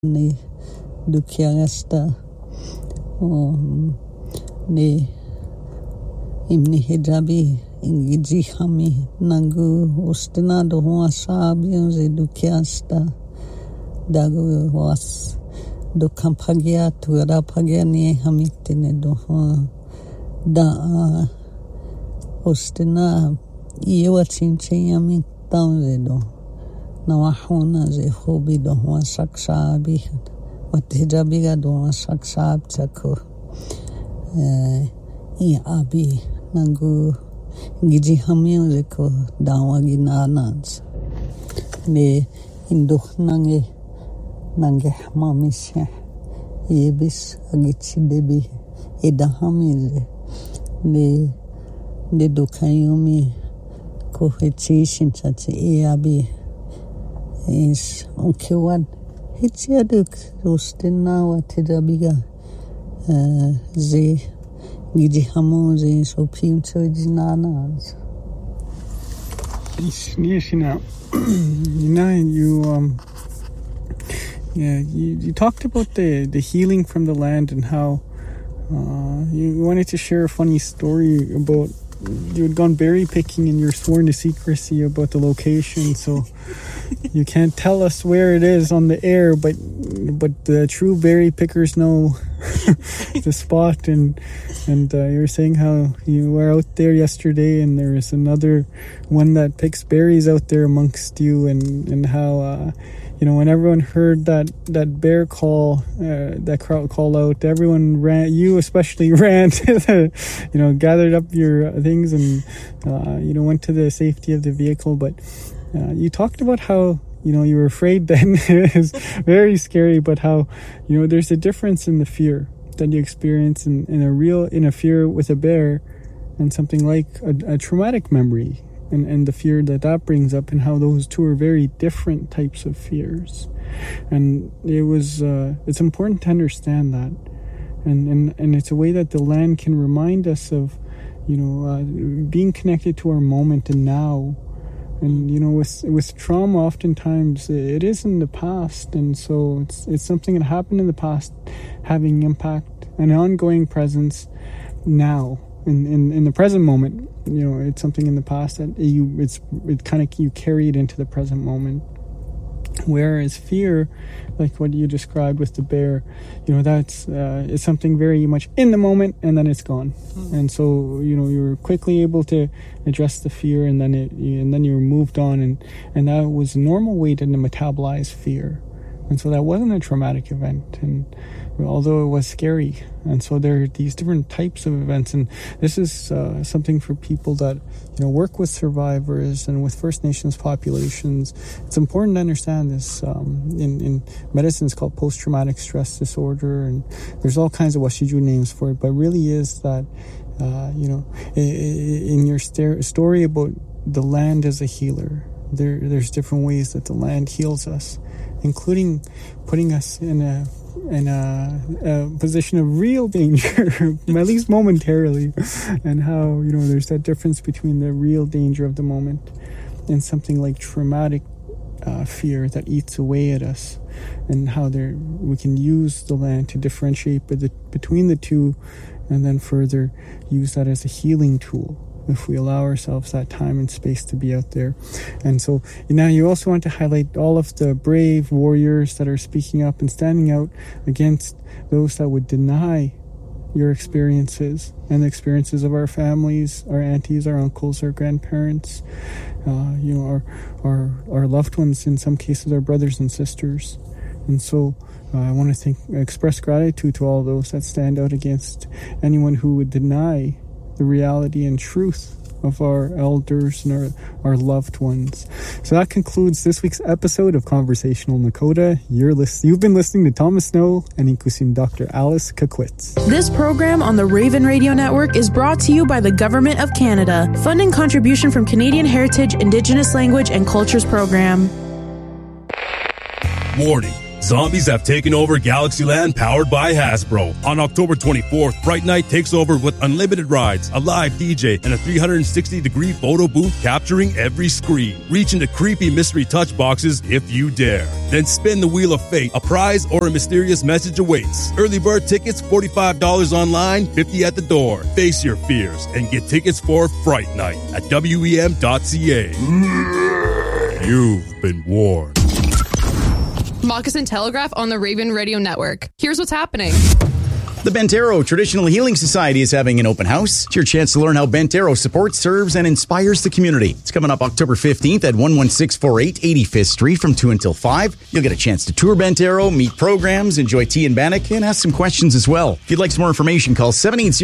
ni dukiagasta ni imni hijabi ingiji hami nangu ustinado huasabi ze dukiasta dagu was do kampagia tuara pagia ni hamitine do da ustina iwa chinchin down ze do nawahuna ze hobi do huasaksabi wat hijabiga do huasaksab chako i abi nangu ngiji hamio ze ko dawagi nanans ne induh nange hamamishe yebis agichi debi edahamize ne dokayumi ko hechishin chachi abi is onkewan hechiaduk rostina watidabiga ze ngiji hamo ze so pincho jinanas Nishina, you talked about the healing from the land and how you wanted to share a funny story about you had gone berry picking and you're sworn to secrecy about the location, so you can't tell us where it is on the air, but the true berry pickers know the spot. And you were saying how you were out there yesterday and there was another one that picks berries out there amongst you, and how when everyone heard that bear call, that crowd call out, everyone ran. You especially ran to the, gathered up your things and went to the safety of the vehicle. But you talked about how you were afraid then. It was very scary, but how there's a difference in the fear that you experience in a fear with a bear and something like a traumatic memory. And the fear that brings up, and how those two are very different types of fears. And it's important to understand that. And it's a way that the land can remind us of, being connected to our moment and now. And, with trauma, oftentimes it is in the past. And so it's something that happened in the past having impact, an ongoing presence now. In the present moment, it's something in the past that you carry it into the present moment. Whereas fear, like what you described with the bear, that's it's something very much in the moment and then it's gone. And so you're quickly able to address the fear, and then you're moved on, and that was a normal way to metabolize fear. And so that wasn't a traumatic event, and although it was scary. And so there are these different types of events, and this is something for people that work with survivors and with First Nations populations. It's important to understand this. In medicine, it's called post-traumatic stress disorder, and there's all kinds of Washiju names for it, but really is that in your story about the land as a healer, there's different ways that the land heals us, including putting us in a position of real danger, at least momentarily, and how there's that difference between the real danger of the moment and something like traumatic fear that eats away at us, and how we can use the land to differentiate between the two, and then further use that as a healing tool if we allow ourselves that time and space to be out there. And so now you also want to highlight all of the brave warriors that are speaking up and standing out against those that would deny your experiences and the experiences of our families, our aunties, our uncles, our grandparents, our loved ones, in some cases our brothers and sisters. And so I want to express gratitude to all those that stand out against anyone who would deny the reality and truth of our elders and our loved ones. So that concludes this week's episode of Conversational Nakota. You've been listening to Thomas Snow and Inkusin Dr. Alice Kakwitz. This program on the Raven Radio Network is brought to you by the Government of Canada. Funding contribution from Canadian Heritage, Indigenous Language and Cultures Program. Warning. Zombies have taken over Galaxyland powered by Hasbro. On October 24th, Fright Night takes over with unlimited rides, a live DJ, and a 360-degree photo booth capturing every screen. Reach into creepy mystery touch boxes if you dare. Then spin the Wheel of Fate. A prize or a mysterious message awaits. Early bird tickets $45 online, $50 at the door. Face your fears and get tickets for Fright Night at WEM.ca. You've been warned. Moccasin Telegraph on the Raven Radio Network. Here's what's happening. The Bentero Traditional Healing Society is having an open house. It's your chance to learn how Bentero supports, serves, and inspires the community. It's coming up October 15th at 11648 85th Street from 2 until 5. You'll get a chance to tour Bentero, meet programs, enjoy tea and bannock, and ask some questions as well. If you'd like some more information, call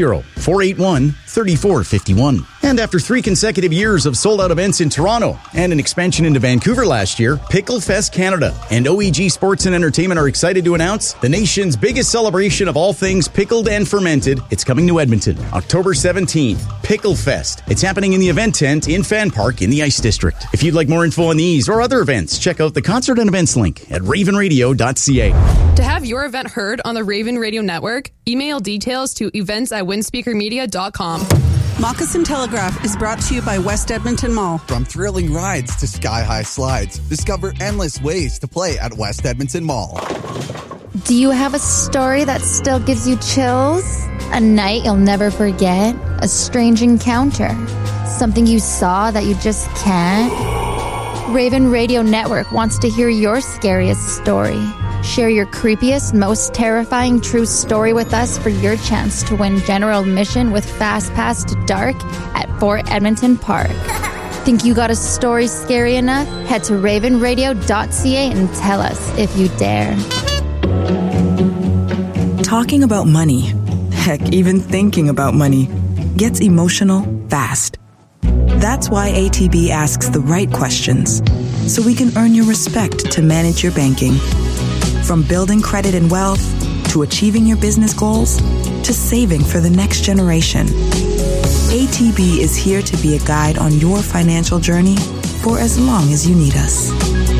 780-481-3451. And after 3 consecutive years of sold-out events in Toronto and an expansion into Vancouver last year, Pickle Fest Canada and OEG Sports and Entertainment are excited to announce the nation's biggest celebration of all things pickled and fermented. It's coming to Edmonton, October 17th, Pickle Fest. It's happening in the event tent in Fan Park in the Ice District. If you'd like more info on these or other events, check out the concert and events link at ravenradio.ca. To have your event heard on the Raven Radio Network, email details to events@windspeakermedia.com. Moccasin Telegraph is brought to you by West Edmonton Mall. From thrilling rides to sky-high slides, discover endless ways to play at West Edmonton Mall. Do you have a story that still gives you chills? A night you'll never forget? A strange encounter? Something you saw that you just can't? Raven Radio Network wants to hear your scariest story. Share your creepiest, most terrifying true story with us for your chance to win general admission with Fast Pass to Dark at Fort Edmonton Park. Think you got a story scary enough? Head to ravenradio.ca and tell us if you dare. Talking about money, heck, even thinking about money, gets emotional fast. That's why ATB asks the right questions, so we can earn your respect to manage your banking. From building credit and wealth, to achieving your business goals, to saving for the next generation. ATB is here to be a guide on your financial journey for as long as you need us.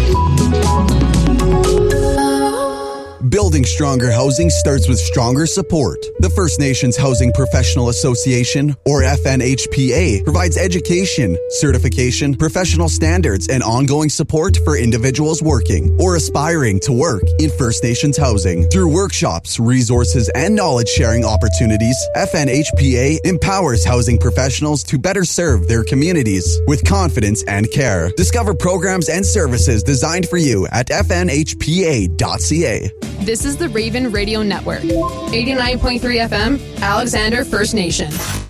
Building stronger housing starts with stronger support. The First Nations Housing Professional Association, or FNHPA, provides education, certification, professional standards, and ongoing support for individuals working or aspiring to work in First Nations housing. Through workshops, resources, and knowledge-sharing opportunities, FNHPA empowers housing professionals to better serve their communities with confidence and care. Discover programs and services designed for you at fnhpa.ca. This is the Raven Radio Network. 89.3 FM, Alexander First Nation.